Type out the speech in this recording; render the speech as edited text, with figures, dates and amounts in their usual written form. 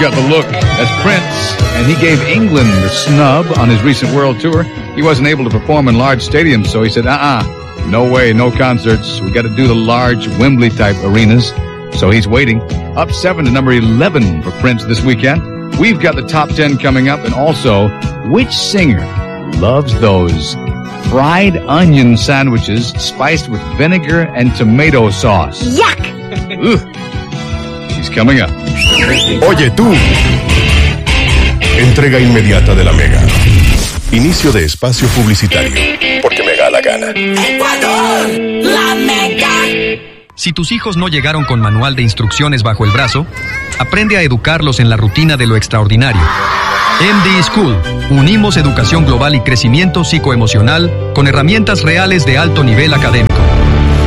got the look. That's Prince, and he gave England the snub on his recent world tour. He wasn't able to perform in large stadiums, so he said, no way, no concerts. We got to do the large Wembley-type arenas. So he's waiting. Up 7 to number 11 for Prince this weekend. We've got the top 10 coming up, and also, which singer loves those fried onion sandwiches spiced with vinegar and tomato sauce? Yuck! He's coming up. Oye tú. Entrega inmediata de la Mega. Inicio de espacio publicitario. Porque me da la gana. ¡Ecuador! ¡La Mega! Si tus hijos no llegaron con manual de instrucciones bajo el brazo, aprende a educarlos en la rutina de lo extraordinario. MD School. Unimos educación global y crecimiento psicoemocional con herramientas reales de alto nivel académico.